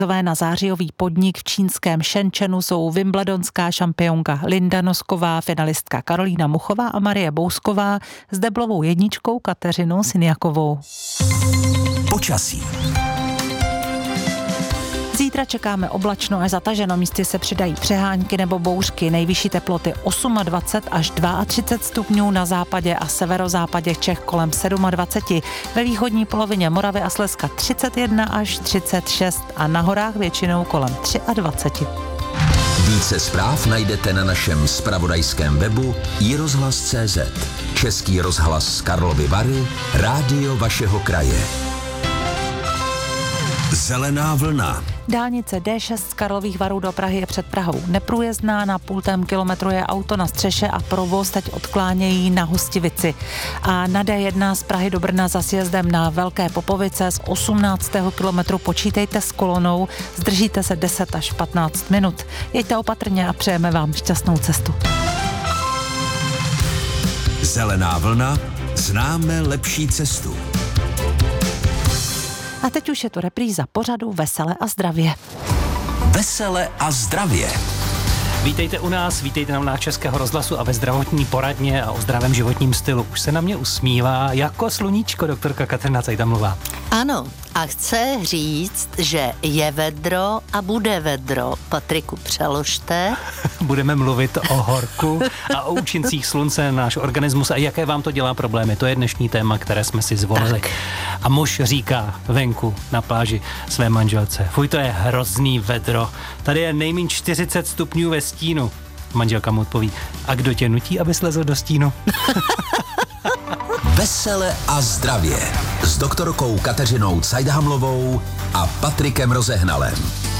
Na zářijový podnik v čínském Shenzhenu jsou wimbledonská šampionka Linda Nosková, finalistka Karolína Muchová a Marie Bousková s deblovou jedničkou Kateřinou Siniakovou. Počasí. Zítra čekáme oblačno až zataženo, místy se přidají přehánky nebo bouřky, nejvyšší teploty 28 až 32 stupňů, na západě a severozápadě Čech kolem 27, ve východní polovině Moravy a Slezska 31 až 36 a na horách většinou kolem 23. Více zpráv najdete na našem zpravodajském webu iRozhlas.cz. Český rozhlas Karlovy Vary, rádio vašeho kraje. Zelená vlna. Dálnice D6 z Karlových Varů do Prahy je před Prahou neprůjezdná, na půltém kilometru je auto na střeše a provoz teď odklánějí na Hostivici. A na D1 z Prahy do Brna za sjezdem na Velké Popovice z 18. kilometru počítejte s kolonou, zdržíte se 10 až 15 minut. Jeďte opatrně a přejeme vám šťastnou cestu. Zelená vlna, známe lepší cestu. A teď už je to repríza pořadu Vesele a zdravě. Vesele a zdravě. Vítejte u nás, vítejte na vlnách Českého rozhlasu a ve zdravotní poradně a o zdravém životním stylu. Už se na mě usmívá jako sluníčko doktorka Kateřina Cajdamlová. Ano, a chce říct, že je vedro a bude vedro. Patriku, přeložte. Budeme mluvit o horku a o účincích slunce na náš organismus a jaké vám to dělá problémy. To je dnešní téma, které jsme si zvolili. Tak. A muž říká venku na pláži své manželce: fuj, to je hrozný vedro. Tady je nejméně 40 stupňů ve stínu. Manželka mu odpoví: a kdo tě nutí, aby slezl do stínu? Vesele a zdravě s doktorkou Kateřinou Cajdamlovou a Patrikem Rozehnalem.